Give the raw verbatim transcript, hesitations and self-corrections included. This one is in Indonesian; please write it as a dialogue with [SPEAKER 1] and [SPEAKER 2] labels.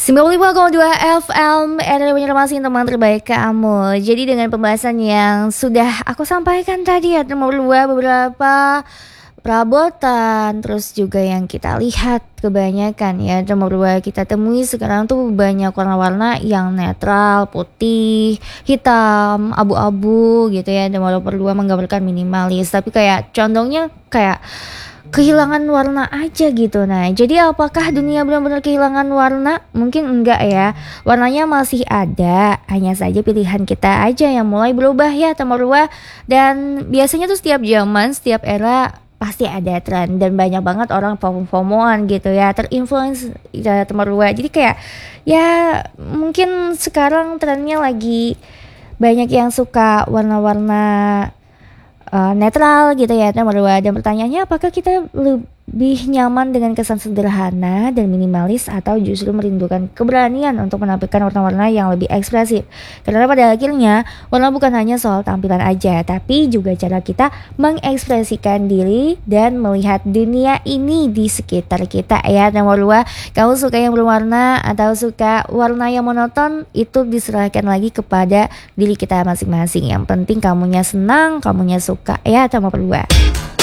[SPEAKER 1] sembilan puluh lima koma dua F M R R Radio masih teman terbaik kamu. Jadi dengan pembahasan yang sudah aku sampaikan tadi ya, nomor dua beberapa perabotan, terus juga yang kita lihat kebanyakan ya, nomor dua kita temui sekarang tuh banyak warna-warna yang netral, putih, hitam, abu-abu gitu ya. Nomor dua menggambarkan minimalis, tapi kayak condongnya kayak kehilangan warna aja gitu. Nah, jadi apakah dunia benar-benar kehilangan warna? Mungkin enggak ya. Warnanya masih ada, hanya saja pilihan kita aja yang mulai berubah ya, teman-teman. Dan biasanya tuh setiap zaman, setiap era pasti ada tren, dan banyak banget orang FOMO-FOMOan gitu ya, terinfluence ya, teman-teman. Jadi kayak ya mungkin sekarang trennya lagi banyak yang suka warna-warna Uh, netral gitu ya, nomor dua. Dan pertanyaannya, apakah kita lebih nyaman dengan kesan sederhana dan minimalis, atau justru merindukan keberanian untuk menampilkan warna-warna yang lebih ekspresif? Karena pada akhirnya warna bukan hanya soal tampilan aja, tapi juga cara kita mengekspresikan diri dan melihat dunia ini di sekitar kita ya, nomor dua. Kamu suka yang berwarna atau suka warna yang monoton? Itu diserahkan lagi kepada diri kita masing-masing. Yang penting kamunya senang, kamunya suka ya, nomor dua.